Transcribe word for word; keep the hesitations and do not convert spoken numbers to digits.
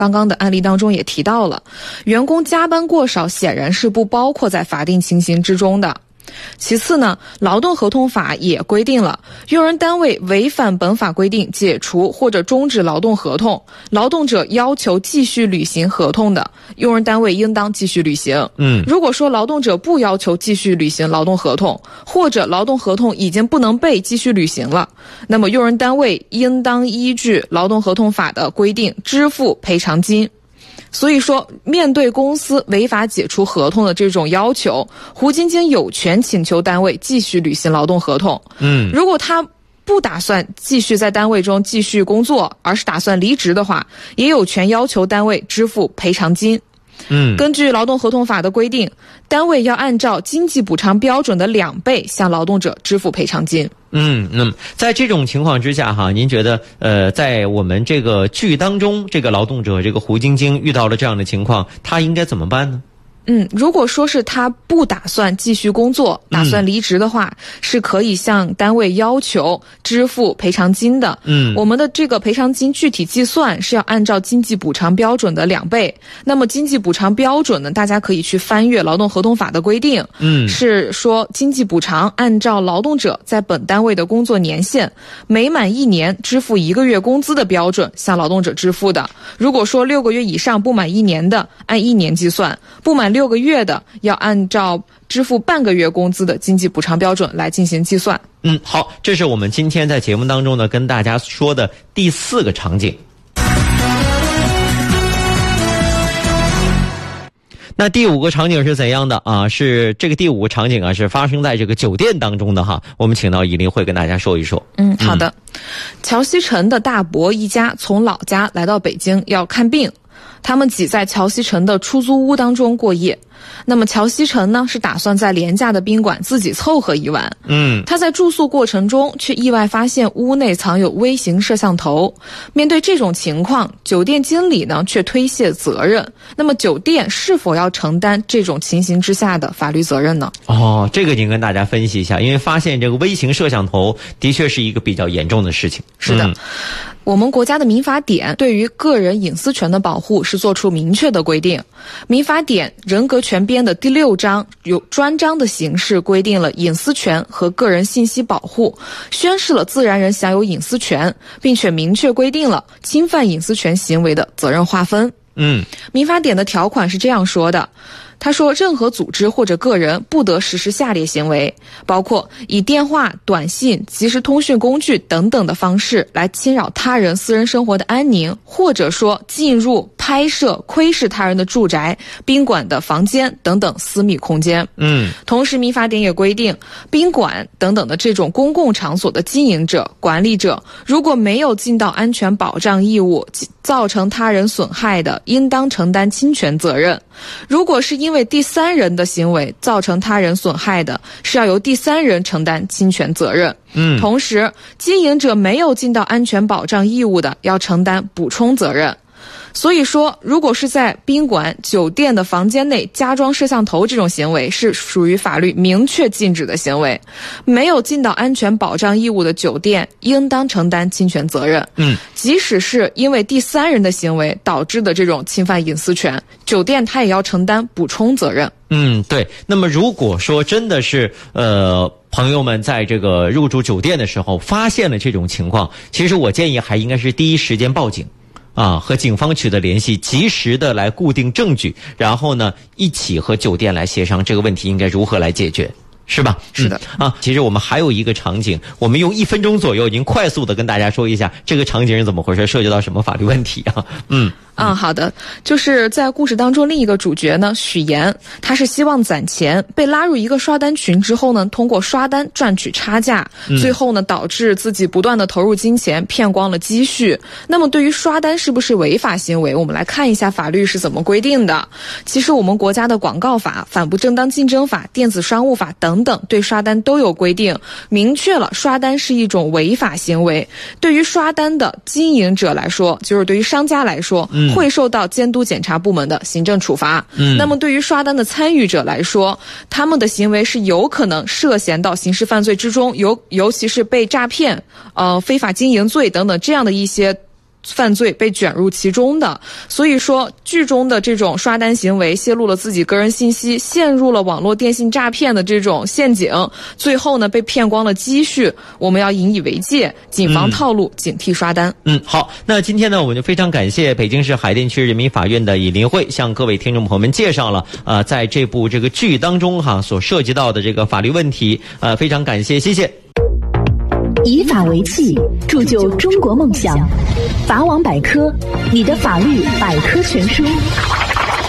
刚刚的案例当中也提到了，员工加班过少显然是不包括在法定情形之中的。其次呢，劳动合同法也规定了，用人单位违反本法规定解除或者终止劳动合同，劳动者要求继续履行合同的，用人单位应当继续履行。 嗯， 如果说劳动者不要求继续履行劳动合同，或者劳动合同已经不能被继续履行了，那么用人单位应当依据劳动合同法的规定支付赔偿金。所以说，面对公司违法解除合同的这种要求，胡晶晶有权请求单位继续履行劳动合同。 嗯， 如果他不打算继续在单位中继续工作，而是打算离职的话，也有权要求单位支付赔偿金。 嗯， 根据劳动合同法的规定，单位要按照经济补偿标准的两倍向劳动者支付赔偿金。 嗯，那么在这种情况之下哈，您觉得呃，在我们这个剧当中，这个劳动者这个胡晶晶遇到了这样的情况，他应该怎么办呢？ 嗯，如果说是他不打算继续工作，打算离职的话，嗯、是可以向单位要求支付赔偿金的。 嗯， 我们的这个赔偿金具体计算是要按照经济补偿标准的两倍。那么经济补偿标准呢，大家可以去翻阅劳动合同法的规定。 嗯， 是说经济补偿按照劳动者在本单位的工作年限，每满一年支付一个月工资的标准向劳动者支付的。如果说六个月以上不满一年的，按一年计算；不满六个月的，要按照支付半个月工资的经济补偿标准来进行计算。 嗯，好，这是我们今天在节目当中呢跟大家说的第四个场景。那第五个场景是怎样的啊？是这个第五个场景啊，是发生在这个酒店当中的哈。我们请到以琳会跟大家说一说。 嗯，好的。嗯、乔西城的大伯一家从老家来到北京要看病。他们挤在乔西城的出租屋当中过夜。那么乔西城呢，是打算在廉价的宾馆自己凑合一晚。 嗯， 他在住宿过程中却意外发现屋内藏有微型摄像头。面对这种情况，酒店经理呢却推卸责任。那么酒店是否要承担这种情形之下的法律责任呢？ 哦，这个您跟大家分析一下，因为发现这个微型摄像头的确是一个比较严重的事情。 是的。 嗯， 我们国家的民法典对于个人隐私权的保护是做出明确的规定。民法典人格权编的第六章有专章的形式规定了隐私权和个人信息保护，宣示了自然人享有隐私权，并且明确规定了侵犯隐私权行为的责任划分。 嗯， 民法典的条款是这样说的。他说，任何组织或者个人不得实施下列行为，包括以电话、短信、即时通讯工具等等的方式来侵扰他人私人生活的安宁，或者说进入、拍摄、窥视他人的住宅、宾馆的房间等等私密空间。 嗯， 同时民法典也规定，宾馆等等的这种公共场所的经营者、管理者，如果没有尽到安全保障义务，造成他人损害的，应当承担侵权责任。如果是因为第三人的行为造成他人损害的，是要由第三人承担侵权责任。 嗯， 同时经营者没有尽到安全保障义务的，要承担补充责任。所以说，如果是在宾馆、酒店的房间内加装摄像头这种行为，是属于法律明确禁止的行为。没有尽到安全保障义务的酒店，应当承担侵权责任。 嗯， 即使是因为第三人的行为导致的这种侵犯隐私权，酒店它也要承担补充责任。 嗯，对。那么如果说真的是呃。朋友们在这个入住酒店的时候发现了这种情况，其实我建议还应该是第一时间报警啊，和警方取得联系，及时的来固定证据，然后呢一起和酒店来协商这个问题应该如何来解决，是吧？ 是的。 嗯、啊，其实我们还有一个场景，我们用一分钟左右已经快速的跟大家说一下这个场景是怎么回事，涉及到什么法律问题啊？嗯。 嗯，好的，就是在故事当中另一个主角呢，许岩，他是希望攒钱，被拉入一个刷单群之后呢，通过刷单赚取差价，最后呢导致自己不断的投入金钱，骗光了积蓄。那么对于刷单是不是违法行为，我们来看一下法律是怎么规定的。其实我们国家的广告法、反不正当竞争法、电子商务法等等对刷单都有规定，明确了刷单是一种违法行为。对于刷单的经营者来说，就是对于商家来说，嗯会受到监督检查部门的行政处罚。嗯，那么对于刷单的参与者来说，他们的行为是有可能涉嫌到刑事犯罪之中，尤尤其是被诈骗、呃非法经营罪等等这样的一些犯罪被卷入其中的。所以说剧中的这种刷单行为泄露了自己个人信息，陷入了网络电信诈骗的这种陷阱，最后呢被骗光了积蓄，我们要引以为戒，谨防套路，嗯、警惕刷单。 嗯，好，那今天呢我们就非常感谢北京市海淀区人民法院的尹林慧向各位听众朋友们介绍了呃在这部这个剧当中哈所涉及到的这个法律问题，呃非常感谢，谢谢。 以法为器，铸就中国梦想。法网百科，你的法律百科全书。